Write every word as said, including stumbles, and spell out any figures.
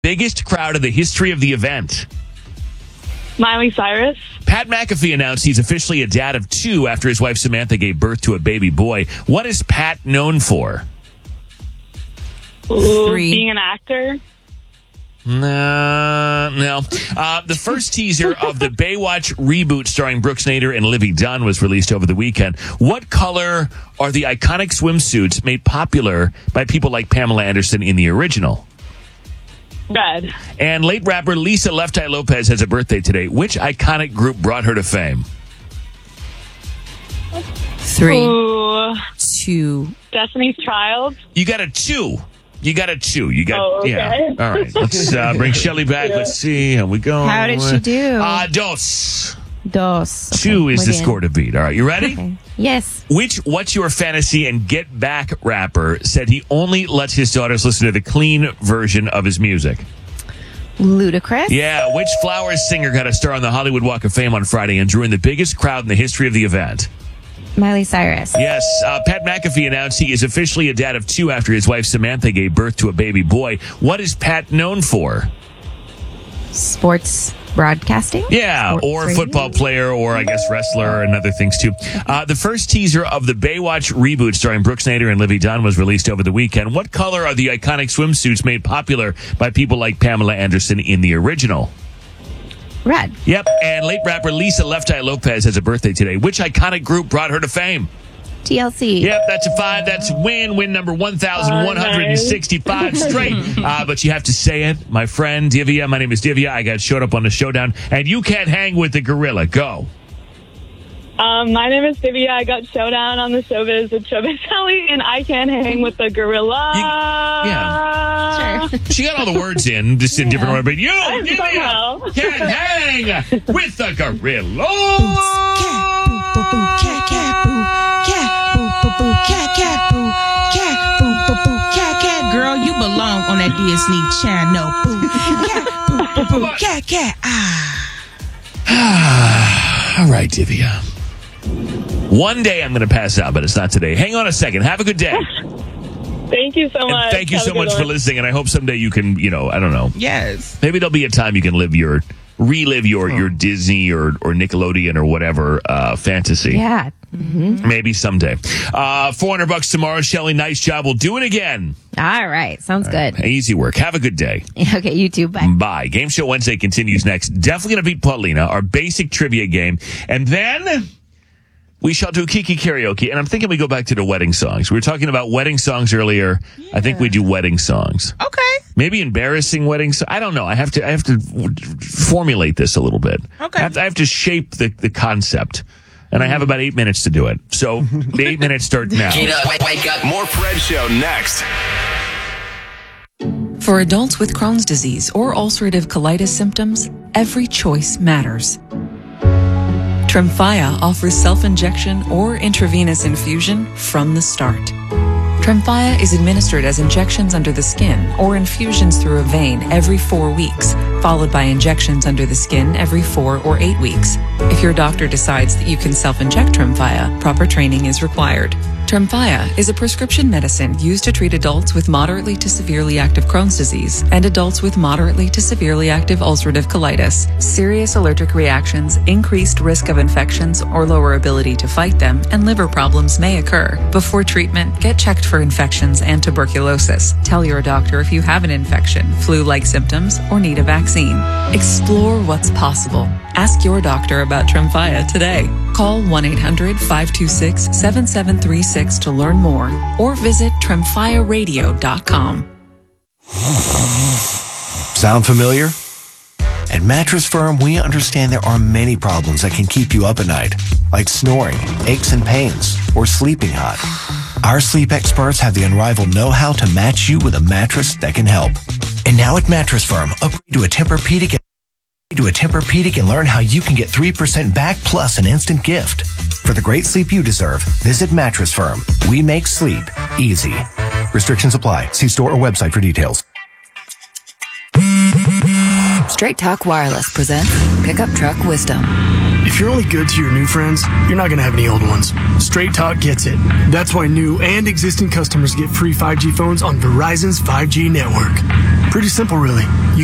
biggest crowd in the history of the event? Miley Cyrus. Pat McAfee announced he's officially a dad of two after his wife Samantha gave birth to a baby boy. What is Pat known for? Ooh, Three. Being an actor. No, no. Uh, the first teaser of the Baywatch reboot starring Brooks Nader and Livy Dunn was released over the weekend. What color are the iconic swimsuits made popular by people like Pamela Anderson in the original? Red. And late rapper Lisa Left Eye Lopez has a birthday today. Which iconic group brought her to fame? Three, Ooh, two. Destiny's Child. You got a two. You got a two. You got, Oh, okay. yeah. All right. Let's uh, bring Shelly back. Let's see how we go. How did she do? Uh, dos. Dos. Okay, Two is muy the bien. score to beat. All right. You ready? Okay. Yes. Which What's Your Fantasy and Get Back rapper said he only lets his daughters listen to the clean version of his music? Ludacris. Yeah. Which Flowers singer got a star on the Hollywood Walk of Fame on Friday and drew in the biggest crowd in the history of the event? Miley Cyrus. Yes. Uh, Pat McAfee announced he is officially a dad of two after his wife Samantha gave birth to a baby boy. What is Pat known for? Sports broadcasting. Yeah, Sports or radio? football player, or I guess wrestler and other things too. Uh, the first teaser of the Baywatch reboot starring Brooks Nader and Livy Dunn was released over the weekend. What color are the iconic swimsuits made popular by people like Pamela Anderson in the original? Red. Yep, and late rapper Lisa Left Eye Lopez has a birthday today. Which iconic group brought her to fame? T L C. Yep, that's a five. That's win. Win number one thousand one hundred sixty-five straight. Uh, but you have to say it. My friend Divya, my name is Divya. I got showed up on the showdown, and you can't hang with the gorilla. Go. Um, my name is Divya. I got Showdown on the Showbiz with Showbiz Kelly, and I can hang with the gorilla. You- yeah. Sure. She got all the words in, just in different order. But you, Somehow. Divya, can't hang with the gorilla. Cat, boo, boo, boo, cat, cat, boo, cat, boo, boo, boo, cat, cat, boo, cat, boo, boo, boo, cat, cat. Girl, you belong on that Disney Channel. Boo, cat, boo, boo, boo, cat, cat. Ah. All right, Divya. One day I'm going to pass out, but it's not today. Hang on a second. Have a good day. Thank you so And much. thank you Have a so good much for one. listening. And I hope someday you can, you know, I don't know. Yes. Maybe there'll be a time you can live your, relive your, your Disney or, or Nickelodeon or whatever uh, fantasy. Yeah. Mm-hmm. Maybe someday. Uh, four hundred bucks tomorrow. Shelly, nice job. We'll do it again. All right. Sounds good. Easy work. Have a good day. Okay, you too. Bye. Bye. Game Show Wednesday continues next. Definitely going to beat Paulina, our basic trivia game. And then we shall do Kiki Karaoke. And I'm thinking we go back to the wedding songs. We were talking about wedding songs earlier. Yeah. I think we do wedding songs. Okay. Maybe embarrassing wedding songs. I don't know. I have to I have to formulate this a little bit. Okay. I have to, I have to shape the, the concept. And I have about eight minutes to do it. So the eight minutes start now. Get up, wake, wake up. More Fred Show next. For adults with Crohn's disease or ulcerative colitis symptoms, every choice matters. Tremfya offers self-injection or intravenous infusion from the start. Tremfya is administered as injections under the skin or infusions through a vein every four weeks, followed by injections under the skin every four or eight weeks. If your doctor decides that you can self-inject Tremfya, proper training is required. Tremfya is a prescription medicine used to treat adults with moderately to severely active Crohn's disease and adults with moderately to severely active ulcerative colitis. Serious allergic reactions, increased risk of infections or lower ability to fight them, and liver problems may occur. Before treatment, get checked for infections and tuberculosis. Tell your doctor if you have an infection, flu-like symptoms, or need a vaccine. Explore what's possible. Ask your doctor about Tremfya today. Call one eight hundred five two six seven seven three six to learn more or visit tremfya radio dot com. Sound familiar? At Mattress Firm, we understand there are many problems that can keep you up at night, like snoring, aches and pains, or sleeping hot. Our sleep experts have the unrivaled know-how to match you with a mattress that can help. And now at Mattress Firm, upgrade to a Tempur-Pedic to a Tempur-Pedic and learn how you can get three percent back plus an instant gift. For the great sleep you deserve, visit Mattress Firm. We make sleep easy. Restrictions apply. See store or website for details. Straight Talk Wireless presents Pickup Truck Wisdom. If you're only good to your new friends, you're not going to have any old ones. Straight Talk gets it. That's why new and existing customers get free five G phones on Verizon's five G network. Pretty simple, really. You